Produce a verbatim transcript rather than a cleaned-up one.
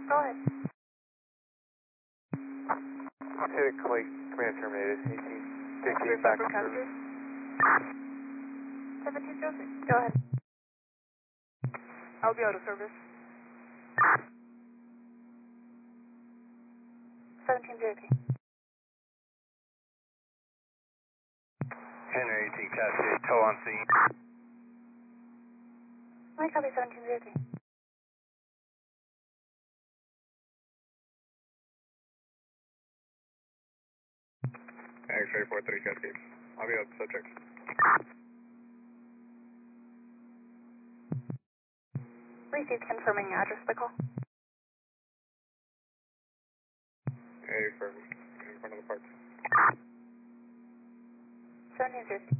Go ahead. Pacific Quake, command terminated, eighteen fifteen back on service. seventeen zero three, go ahead. I'll be out of service. seventeen zero three. Henry eighteen Cascade, tow on scene. I copy seventeen zero three. X-ray four three Cascade. I'll be out the subject. Received, confirming address of the call. Hey, for in front of the parts. seventeen zero three.